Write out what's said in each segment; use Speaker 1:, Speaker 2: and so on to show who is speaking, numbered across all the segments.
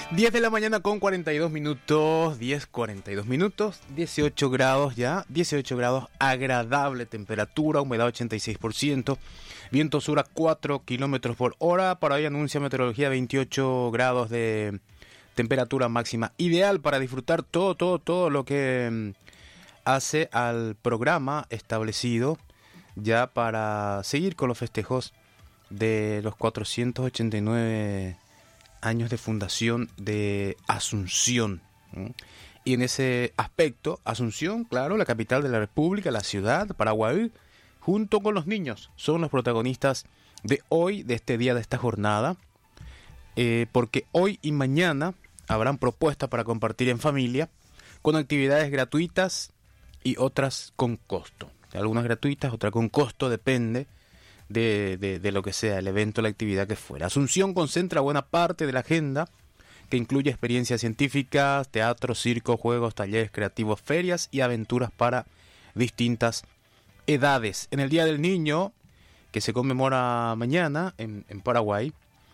Speaker 1: 10 de la mañana con 42 minutos, 10:42 minutos, 18 grados ya, 18 grados, agradable temperatura, humedad 86%, viento sur a 4 kilómetros por hora. Para hoy anuncia meteorología 28 grados de temperatura máxima, ideal para disfrutar todo lo que hace al programa establecido ya para seguir con los festejos de los 489 años de fundación de Asunción. Y en ese aspecto, Asunción, claro, la capital de la República, la ciudad, Paraguay, junto con los niños, son los protagonistas de hoy, de este día, de esta jornada, porque hoy y mañana habrán propuestas para compartir en familia, con actividades gratuitas y otras con costo. Algunas gratuitas, otras con costo, depende de lo que sea el evento, la actividad que fuera. Asunción concentra buena parte de la agenda, que incluye experiencias científicas, teatro, circo, juegos, talleres creativos, ferias y aventuras para distintas edades. En el Día del Niño, que se conmemora mañana en Paraguay,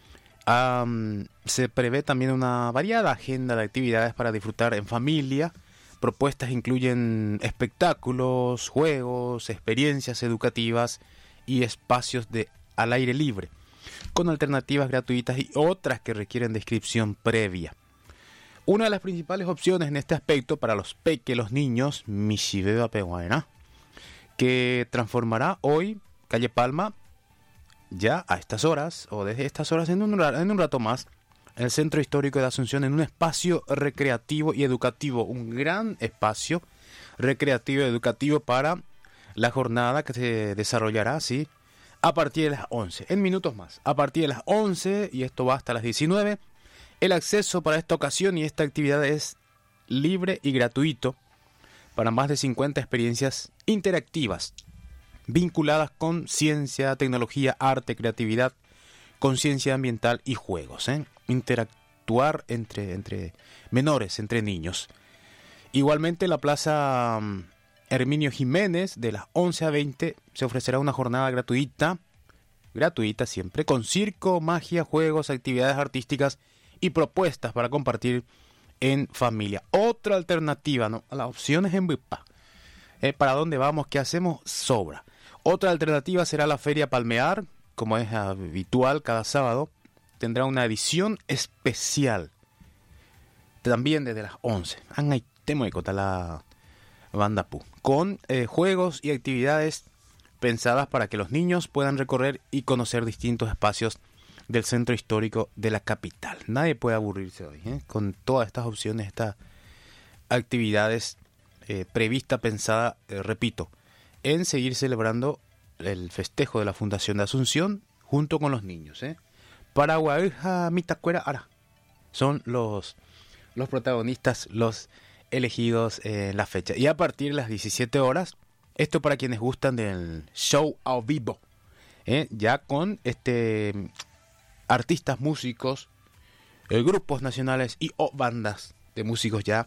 Speaker 1: se prevé también una variada agenda de actividades para disfrutar en familia. Propuestas incluyen espectáculos, juegos, experiencias educativas y espacios al aire libre, con alternativas gratuitas y otras que requieren de inscripción previa. Una de las principales opciones en este aspecto para los niños, Mishibeba Peguaena, que transformará hoy Calle Palma, ya a estas horas, o desde estas horas en un rato más, el Centro Histórico de Asunción en un espacio recreativo y educativo, un gran espacio recreativo y educativo para la jornada que se desarrollará así a partir de las 11, en minutos más, a partir de las 11, y esto va hasta las 19. El acceso para esta ocasión y esta actividad es libre y gratuito para más de 50 experiencias interactivas vinculadas con ciencia, tecnología, arte, creatividad, conciencia ambiental y juegos. Interactuar entre menores, entre niños. Igualmente la plaza Herminio Jiménez, de las 11 a 20, se ofrecerá una jornada gratuita siempre, con circo, magia, juegos, actividades artísticas y propuestas para compartir en familia. Otra alternativa, ¿no? Las opciones en VIPA. ¿Para dónde vamos? ¿Qué hacemos? Sobra. Otra alternativa será la Feria Palmear, como es habitual cada sábado. Tendrá una edición especial, también desde las 11. La Banda Pu, con juegos y actividades pensadas para que los niños puedan recorrer y conocer distintos espacios del centro histórico de la capital. Nadie puede aburrirse hoy, con todas estas opciones, estas actividades previstas, pensadas, repito, en seguir celebrando el festejo de la Fundación de Asunción junto con los niños. Paraguay, Mitacuera, Ara, son los protagonistas, los elegidos en la fecha. Y a partir de las 17 horas, esto para quienes gustan del show a vivo, ya con artistas, músicos, grupos nacionales y bandas de músicos ya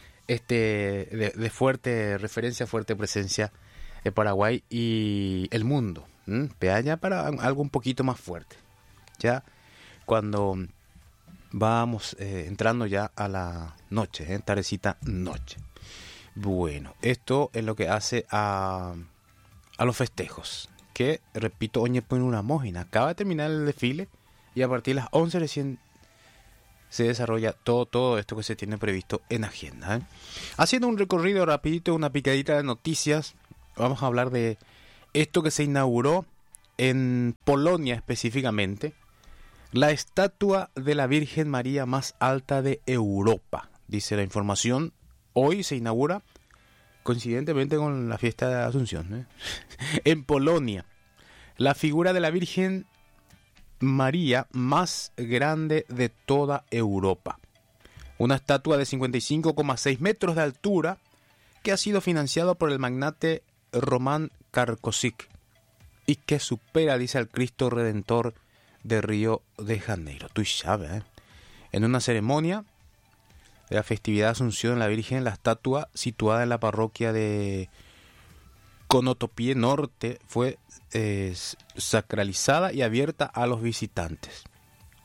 Speaker 1: de fuerte referencia, fuerte presencia de Paraguay y el mundo. Ya para algo un poquito más fuerte, ya cuando vamos entrando ya a la noche, tardecita noche. Bueno, esto es lo que hace a los festejos, que, repito, Oñe pone una mógina. Acaba de terminar el desfile y a partir de las 11 recién se desarrolla todo esto que se tiene previsto en agenda. Haciendo un recorrido rapidito, una picadita de noticias, vamos a hablar de esto que se inauguró en Polonia específicamente. La estatua de la Virgen María más alta de Europa, dice la información. Hoy se inaugura, coincidentemente con la fiesta de Asunción, en Polonia, la figura de la Virgen María más grande de toda Europa. Una estatua de 55,6 metros de altura que ha sido financiado por el magnate Roman Karkosik y que supera, dice, al Cristo Redentor de Río de Janeiro. Tú sabes, en una ceremonia de la festividad de Asunción de la Virgen, la estatua situada en la parroquia de Conotopie Norte fue sacralizada y abierta a los visitantes.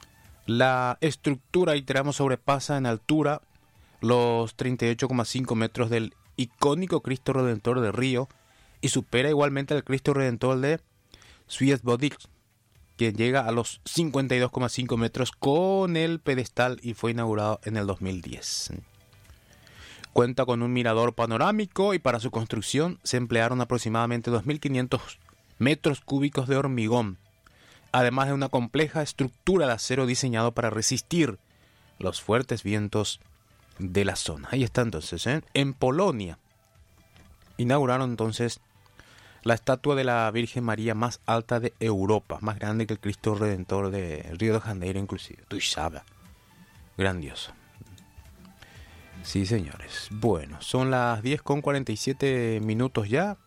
Speaker 1: La estructura y tramo sobrepasa en altura los 38,5 metros del icónico Cristo Redentor de Río y supera igualmente al Cristo Redentor de Suiesbodich, que llega a los 52,5 metros con el pedestal y fue inaugurado en el 2010. Cuenta con un mirador panorámico y para su construcción se emplearon aproximadamente 2.500 metros cúbicos de hormigón, además de una compleja estructura de acero diseñado para resistir los fuertes vientos de la zona. Ahí está entonces, en Polonia. Inauguraron entonces la estatua de la Virgen María más alta de Europa, más grande que el Cristo Redentor de Río de Janeiro inclusive. Tú sabes, grandioso. Sí, señores. Bueno, son las 10:47 ya.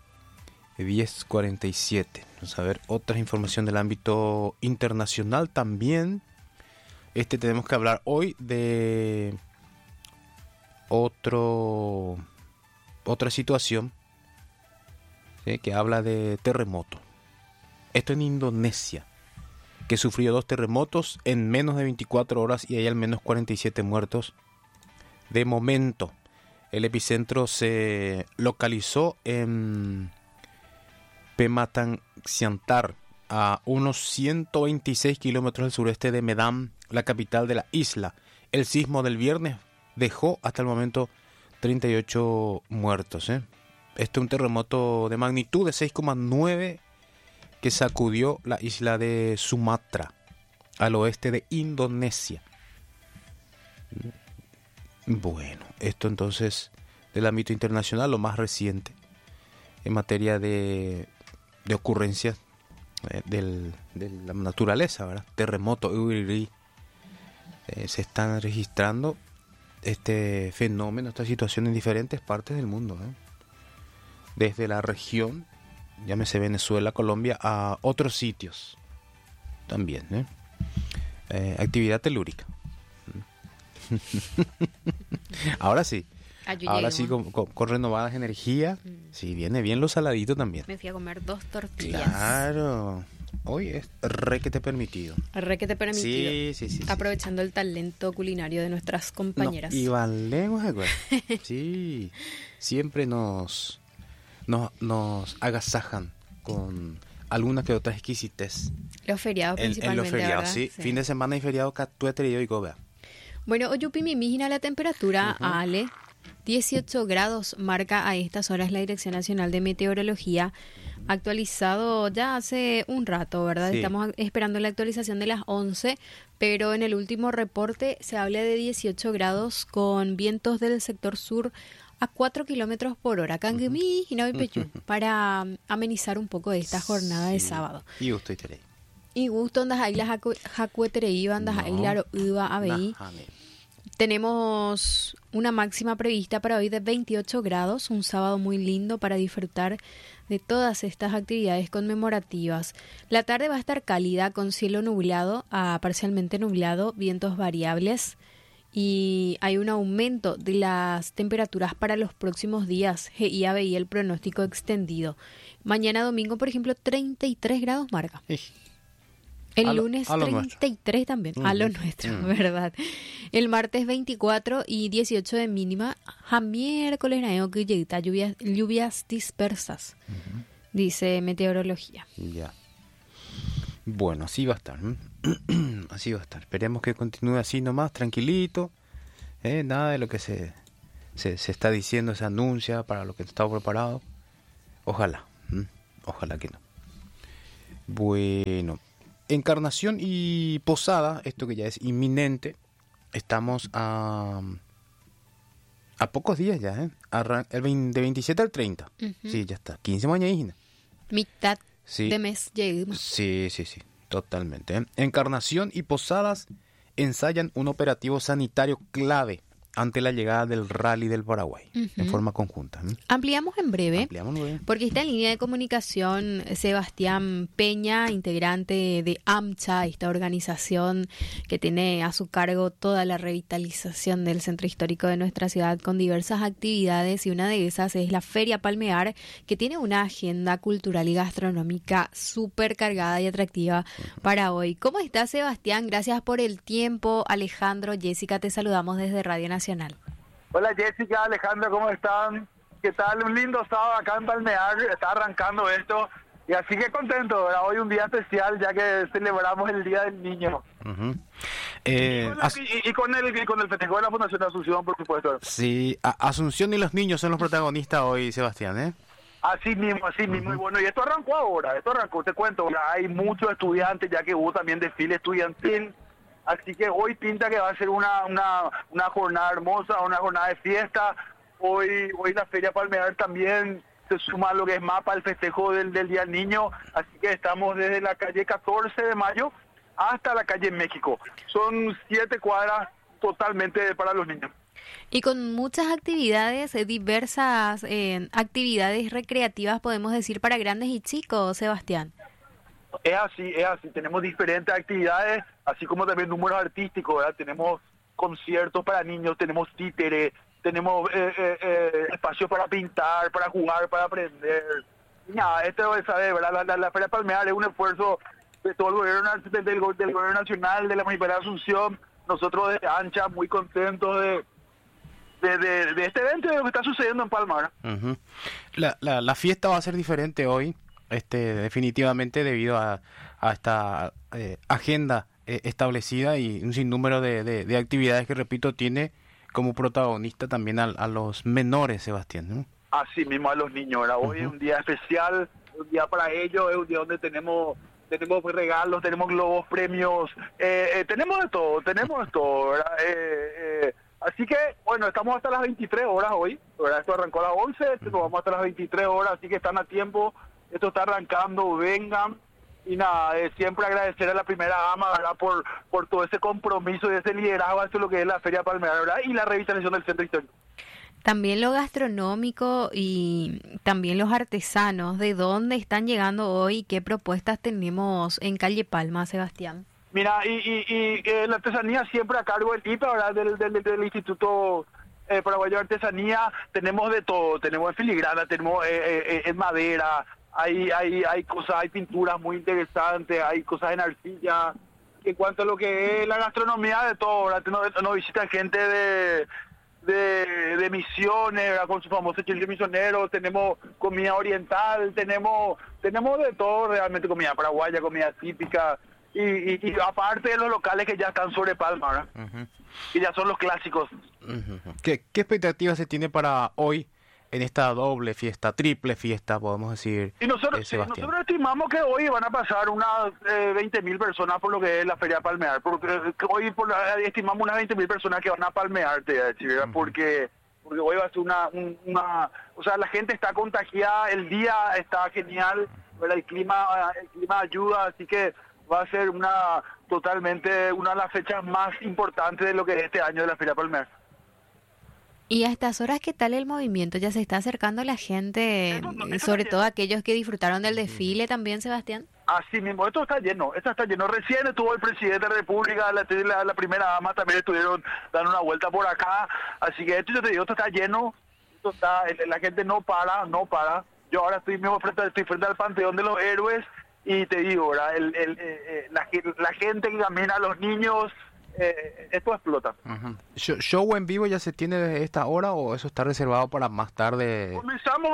Speaker 1: 10:47. Vamos a ver otra información del ámbito internacional también. Tenemos que hablar hoy de otra situación, ¿sí?, que habla de terremoto. Esto en Indonesia, que sufrió 2 terremotos en menos de 24 horas y hay al menos 47 muertos. De momento, el epicentro se localizó en Pematang Siantar, a unos 126 kilómetros al sureste de Medan, la capital de la isla. El sismo del viernes dejó hasta el momento 38 muertos. Este es un terremoto de magnitud de 6,9 que sacudió la isla de Sumatra, al oeste de Indonesia. Bueno, esto entonces del ámbito internacional, lo más reciente en materia de ocurrencias de la naturaleza, ¿verdad? Terremoto, se están registrando este fenómeno, esta situación en diferentes partes del mundo, desde la región, llámese Venezuela, Colombia, a otros sitios también, actividad telúrica. Ahora sí. Ahora sí, con renovadas energías. Sí, viene bien lo saladito también.
Speaker 2: Me fui a comer 2 tortillas.
Speaker 1: Claro. Hoy es re que te permitido.
Speaker 2: Re que te permitido.
Speaker 1: Sí.
Speaker 2: Aprovechando el talento culinario de nuestras compañeras.
Speaker 1: No, y valemos, sí. Siempre nos agasajan con alguna que otra exquisitez.
Speaker 2: Los feriados principalmente,
Speaker 1: en los feriados,
Speaker 2: ¿verdad?
Speaker 1: sí. Fin de semana y feriado, y gobe.
Speaker 2: Bueno, Oyupi Mimígina, la temperatura, Ale, 18 grados marca a estas horas la Dirección Nacional de Meteorología, actualizado ya hace un rato, ¿verdad?
Speaker 1: Sí.
Speaker 2: Estamos esperando la actualización de las 11, pero en el último reporte se habla de 18 grados con vientos del sector sur a 4 kilómetros por hora. Canguemí y Navipechu, para amenizar un poco esta jornada de sábado.
Speaker 1: Y gusto y terei.
Speaker 2: Y gusto andas ahí las jacueterei, andas ahí la iba a ver. Tenemos una máxima prevista para hoy de 28 grados, un sábado muy lindo para disfrutar de todas estas actividades conmemorativas. La tarde va a estar cálida con cielo nublado a parcialmente nublado, vientos variables y hay un aumento de las temperaturas para los próximos días. GIA veía el pronóstico extendido. Mañana domingo, por ejemplo, 33 grados marca. El lunes 33 también, a lo nuestro, ¿verdad? El martes 24 y 18 de mínima, a miércoles que llega lluvias dispersas, dice meteorología.
Speaker 1: Ya. Bueno, así va a estar. Así va a estar. Esperemos que continúe así nomás, tranquilito. Nada de lo que se está diciendo, se anuncia para lo que está preparado. Ojalá. Ojalá que no. Bueno. Encarnación y Posada, esto que ya es inminente, estamos a pocos días ya, de 27 al 30. Sí, ya está, 15 mañana.
Speaker 2: Mitad de mes llegamos.
Speaker 1: Sí, totalmente. Encarnación y Posadas ensayan un operativo sanitario clave ante la llegada del Rally del Paraguay, en forma conjunta.
Speaker 2: Ampliamos en breve,
Speaker 1: Ampliamos.
Speaker 2: porque está en línea de comunicación Sebastián Peña, integrante de AMCHA, esta organización que tiene a su cargo toda la revitalización del centro histórico de nuestra ciudad con diversas actividades, y una de esas es la Feria Palmear, que tiene una agenda cultural y gastronómica súper cargada y atractiva para hoy. ¿Cómo estás, Sebastián? Gracias por el tiempo. Alejandro, Jessica, te saludamos desde Radio Nacional.
Speaker 3: Hola Jessica, Alejandro, ¿cómo están? ¿Qué tal? Un lindo sábado acá en Palmear, está arrancando esto, y así que contento, ¿verdad? Hoy un día especial ya que celebramos el Día del Niño. Y con el festejo de la Fundación de Asunción, por supuesto.
Speaker 1: Sí, Asunción y los niños son los protagonistas hoy, Sebastián, ¿eh?
Speaker 3: Así mismo, y bueno, y esto arrancó ahora, te cuento, ¿verdad? Hay muchos estudiantes, ya que hubo también desfile estudiantil. Así que hoy pinta que va a ser una jornada hermosa, una jornada de fiesta. Hoy la Feria Palmear también se suma a lo que es MAPA, el festejo del Día del Niño. Así que estamos desde la calle 14 de Mayo hasta la calle México. Son 7 cuadras totalmente para los niños.
Speaker 2: Y con muchas actividades, diversas actividades recreativas, podemos decir, para grandes y chicos, Sebastián.
Speaker 3: Es así, tenemos diferentes actividades, así como también números artísticos, ¿verdad? Tenemos conciertos para niños, tenemos títeres, tenemos espacios para pintar, para jugar, para aprender. Y nada, esto es, ¿verdad? La Feria Palmear es un esfuerzo de todo el gobierno, del gobierno nacional, de la Municipalidad de Asunción. Nosotros desde AMCHA muy contentos de este evento, de lo que está sucediendo en Palmar.
Speaker 1: La fiesta va a ser diferente hoy. Definitivamente debido a esta agenda establecida y un sinnúmero de actividades que, repito, tiene como protagonista también a los menores, Sebastián, ¿no?
Speaker 3: Así mismo, a los niños, ¿verdad? Hoy es un día especial, un día para ellos, es un día donde tenemos regalos, tenemos globos, premios, tenemos de todo, ¿verdad? Así que, bueno, estamos hasta las 23 horas hoy, ¿verdad? Esto arrancó a las 11, nos vamos hasta las 23 horas, así que están a tiempo. Esto está arrancando, vengan. Y nada, siempre agradecer a la primera dama, ¿verdad? Por todo ese compromiso y ese liderazgo, esto es lo que es la Feria Palmear, ¿verdad? Y la revitalización del centro histórico.
Speaker 2: También lo gastronómico y también los artesanos, ¿de dónde están llegando hoy? ¿Qué propuestas tenemos en Calle Palma, Sebastián?
Speaker 3: Mira, y la artesanía siempre a cargo del IPA, ¿verdad? Del Instituto Paraguayo de Artesanía. Tenemos de todo, tenemos en filigrana, tenemos en madera. Hay cosas, hay pinturas muy interesantes, hay cosas en arcilla. En cuanto a lo que es la gastronomía, de todo, ¿verdad? Nos visitan gente de Misiones, ¿verdad? Con su famoso chile misionero. Tenemos comida oriental, tenemos de todo, realmente comida paraguaya, comida típica. Y aparte de los locales que ya están sobre Palma, ¿verdad? Y ya son los clásicos.
Speaker 1: ¿Qué expectativas se tiene para hoy en esta doble fiesta, triple fiesta, podemos decir?
Speaker 3: Y nosotros estimamos que hoy van a pasar unas 20.000 personas por lo que es la Feria Palmear, porque hoy estimamos unas 20.000 personas que van a palmear, te voy a decir, ¿verdad? Porque hoy va a ser o sea, la gente está contagiada, el día está genial, ¿verdad? El clima ayuda, así que va a ser totalmente una de las fechas más importantes de lo que es este año de la Feria Palmear.
Speaker 2: Y a estas horas, ¿qué tal el movimiento? ¿Ya se está acercando la gente, sobre todo aquellos que disfrutaron del desfile también, Sebastián?
Speaker 3: Así mismo, esto está lleno. Recién estuvo el presidente de la República, la primera dama también estuvieron dando una vuelta por acá. Así que esto, yo te digo, esto está lleno. La gente no para. Yo ahora estoy frente al Panteón de los Héroes y te digo, ¿verdad? La gente que camina, los niños, esto explota.
Speaker 1: ¿Show en vivo ya se tiene desde esta hora o eso está reservado para más tarde?
Speaker 3: Comenzamos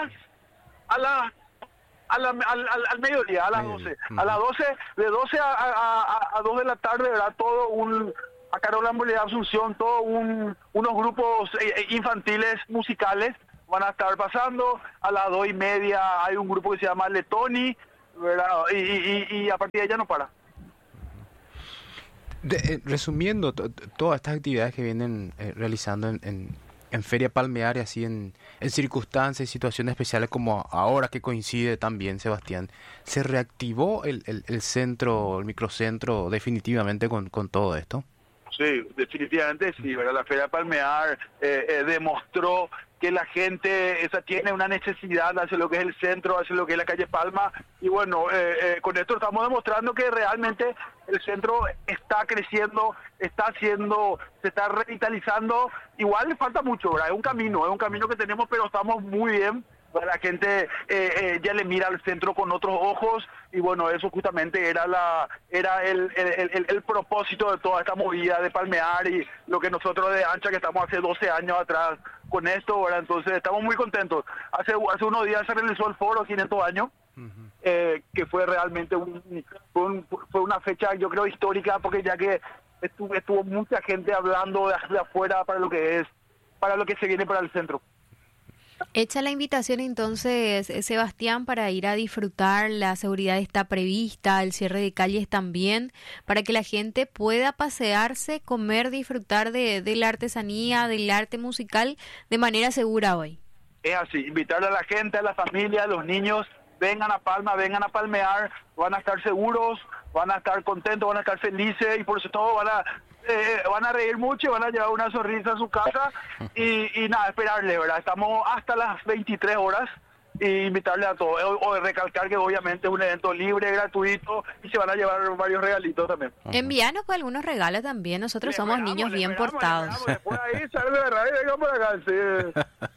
Speaker 3: al mediodía, a las 12. A las 12, de 12 a 2 de la tarde, ¿verdad? A Carola de Asunción, unos grupos infantiles musicales van a estar pasando. A las 2:30 hay un grupo que se llama Letoni, ¿verdad? Y a partir de allá no para.
Speaker 1: Resumiendo todas estas actividades que vienen realizando en Feria Palmear, así en circunstancias y situaciones especiales como ahora que coincide también, Sebastián, ¿se reactivó el centro, el microcentro definitivamente con todo esto?
Speaker 3: Sí, definitivamente sí, ¿verdad? La Feria Palmear demostró que la gente tiene una necesidad hacia lo que es el centro, hacia lo que es la calle Palma, y bueno, con esto estamos demostrando que realmente el centro está creciendo, se está revitalizando. Igual le falta mucho, ¿verdad? Es un camino que tenemos, pero estamos muy bien. La gente ya le mira al centro con otros ojos, y bueno, eso justamente era el propósito de toda esta movida de Palmear, y lo que nosotros de Ancha, que estamos hace 12 años atrás con esto, ¿verdad? Entonces estamos muy contentos. Hace unos días se realizó el foro 500 años, que fue realmente fue una fecha, yo creo, histórica, porque ya que estuvo mucha gente hablando de afuera para lo que se viene para el centro.
Speaker 2: Hecha la invitación entonces, Sebastián, para ir a disfrutar, la seguridad está prevista, el cierre de calles también, para que la gente pueda pasearse, comer, disfrutar de la artesanía, del arte musical de manera segura hoy.
Speaker 3: Es así, invitarle a la gente, a la familia, a los niños, vengan a Palma, vengan a palmear, van a estar seguros, van a estar contentos, van a estar felices, y por eso todo van a reír mucho, van a llevar una sonrisa a su casa, y nada, esperarle, ¿verdad? Estamos hasta las 23 horas, y invitarle a todos, o recalcar que obviamente es un evento libre, gratuito, y se van a llevar varios regalitos también.
Speaker 2: Envíanos pues algunos regalos también, nosotros somos niños bien portados.
Speaker 3: Después ahí sale de verdad y vengan por acá, sí.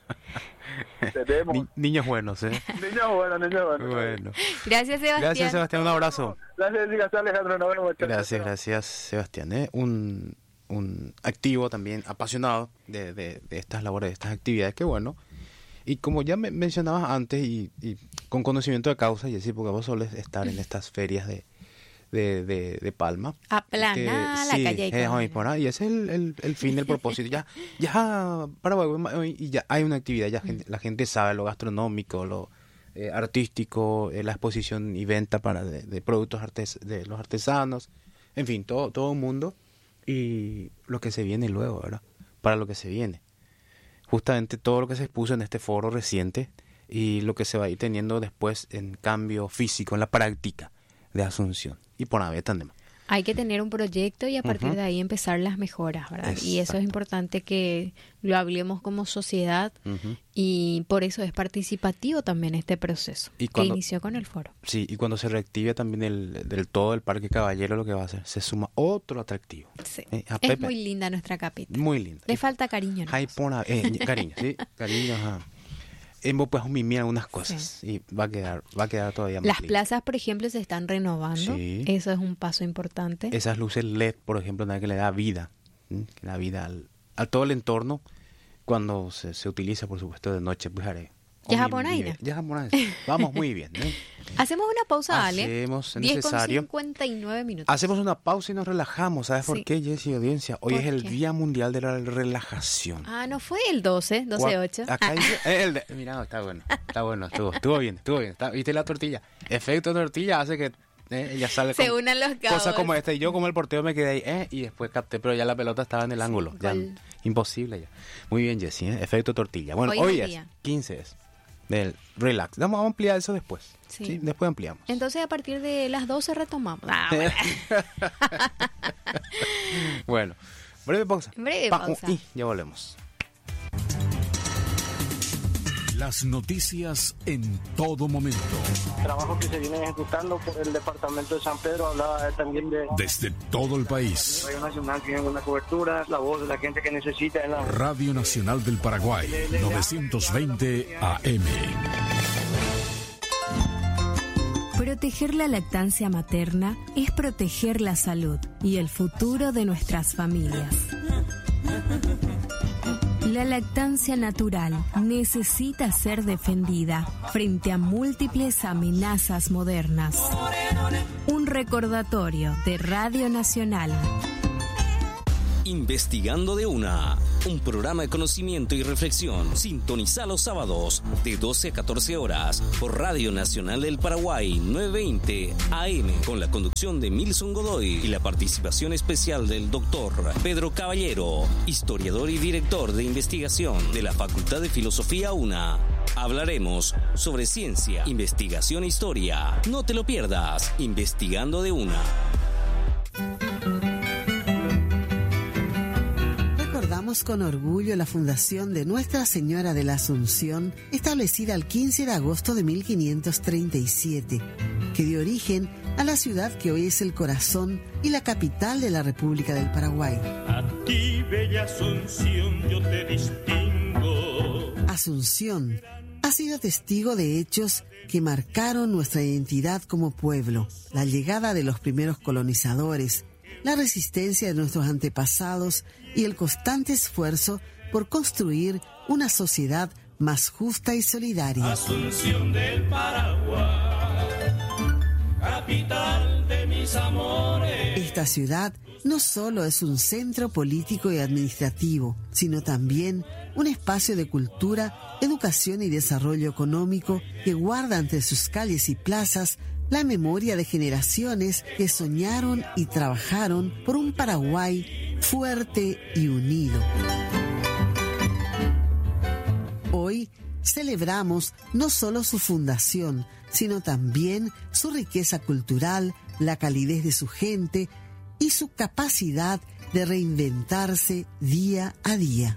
Speaker 1: Niños buenos,
Speaker 3: Niños buenos.
Speaker 1: Bueno.
Speaker 2: Gracias, Sebastián.
Speaker 1: Gracias, Sebastián, un abrazo.
Speaker 3: Gracias, Alejandro. Nos vemos.
Speaker 1: Gracias, Sebastián. Un activo también, apasionado de estas labores, de estas actividades, que bueno. Y como ya mencionabas antes, y con conocimiento de causa, Jessy, porque vos solés estar en estas ferias de Palma.
Speaker 2: Aplanar la calle.
Speaker 1: Y ese es el fin, el propósito. Ya Paraguay, y ya hay una actividad, la gente sabe lo gastronómico, lo artístico, la exposición y venta de productos de los artesanos, en fin, todo el mundo, y lo que se viene luego, ¿verdad? Para lo que se viene. Justamente todo lo que se expuso en este foro reciente, y lo que se va a ir teniendo después en cambio físico, en la práctica de Asunción y Ponabé también.
Speaker 2: Hay que tener un proyecto y a partir de ahí empezar las mejoras, ¿verdad? Exacto. Y eso es importante que lo hablemos como sociedad, y por eso es participativo también este proceso que inició con el foro.
Speaker 1: Sí, y cuando se reactive también del todo el Parque Caballero, lo que va a hacer, se suma otro atractivo.
Speaker 2: Sí. Es muy linda nuestra capital.
Speaker 1: Muy linda.
Speaker 2: Le falta cariño.
Speaker 1: Cariño, sí, cariño, ajá. Pues mimir algunas cosas, y va a quedar todavía más
Speaker 2: Las
Speaker 1: lindo.
Speaker 2: plazas, por ejemplo, se están renovando. Sí. Eso es un paso importante.
Speaker 1: Esas luces LED, por ejemplo, que le da vida, que da vida a todo el entorno, cuando se utiliza, por supuesto, de noche, pues haré.
Speaker 2: Ya japonés.
Speaker 1: Vamos muy bien.
Speaker 2: Hacemos una pausa, Ale.
Speaker 1: Hacemos necesario.
Speaker 2: 10:59 minutos.
Speaker 1: Hacemos una pausa y nos relajamos. ¿Sabes por qué, Jessy, audiencia? Hoy es el Día Mundial de la Relajación.
Speaker 2: Ah, ¿no fue el 12/8?
Speaker 1: Acá dice, mira, está bueno, estuvo bien. ¿Viste la tortilla? Efecto tortilla hace que ella sale
Speaker 2: se unan los cabos.
Speaker 1: Cosas como esta, y yo como el portero me quedé ahí, y después capté, pero ya la pelota estaba en el ángulo. Ya, imposible ya. Muy bien, Jessy, efecto tortilla. Bueno, hoy es 15 del relax. Vamos a ampliar eso después. Sí, después ampliamos.
Speaker 2: Entonces a partir de las 12 retomamos.
Speaker 1: Bueno, breve pausa. Y ya volvemos.
Speaker 4: Las noticias en todo momento.
Speaker 5: Trabajo que se viene ejecutando por el departamento de San Pedro, hablaba también de...
Speaker 4: Desde todo el país.
Speaker 5: Radio Nacional tiene una cobertura, la voz de la gente que necesita.
Speaker 4: Radio Nacional del Paraguay, 920 AM.
Speaker 6: Proteger la lactancia materna es proteger la salud y el futuro de nuestras familias. La lactancia natural necesita ser defendida frente a múltiples amenazas modernas. Un recordatorio de Radio Nacional.
Speaker 7: Investigando de una, un programa de conocimiento y reflexión. Sintoniza los sábados de 12 a 14 horas por Radio Nacional del Paraguay 920 AM, con la conducción de Milson Godoy y la participación especial del doctor Pedro Caballero, historiador y director de investigación de la Facultad de Filosofía UNA. Hablaremos sobre ciencia, investigación e historia. No te lo pierdas. Investigando de una.
Speaker 8: celebramos con orgullo la fundación de Nuestra Señora de la Asunción, establecida el 15 de agosto de 1537, que dio origen a la ciudad que hoy es el corazón y la capital de la República del Paraguay.
Speaker 9: A ti, bella Asunción, yo te distingo.
Speaker 8: Asunción ha sido testigo de hechos que marcaron nuestra identidad como pueblo: la llegada de los primeros colonizadores, la resistencia de nuestros antepasados y el constante esfuerzo por construir una sociedad más justa y solidaria.
Speaker 9: Asunción del Paraguay, capital de mis amores.
Speaker 8: Esta ciudad no solo es un centro político y administrativo, sino también un espacio de cultura, educación y desarrollo económico que guarda entre sus calles y plazas la memoria de generaciones que soñaron y trabajaron por un Paraguay fuerte y unido. Hoy celebramos no solo su fundación, sino también su riqueza cultural, la calidez de su gente y su capacidad de reinventarse día a día.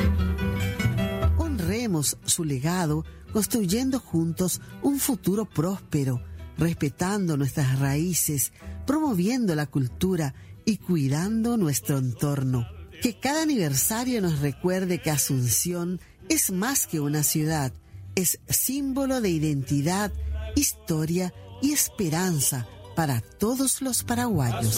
Speaker 8: Honremos su legado construyendo juntos un futuro próspero, respetando nuestras raíces, promoviendo la cultura y cuidando nuestro entorno. Que cada aniversario nos recuerde que Asunción es más que una ciudad, es símbolo de identidad, historia y esperanza para todos los paraguayos.